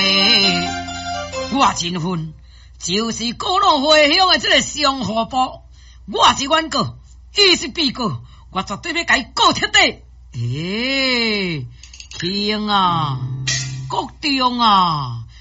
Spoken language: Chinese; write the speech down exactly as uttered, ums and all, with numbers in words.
我真恨，就是高龙回乡的这个上河部，我是原告，伊是被告，我绝对要甲伊告彻底。诶、欸，兄啊，国中啊，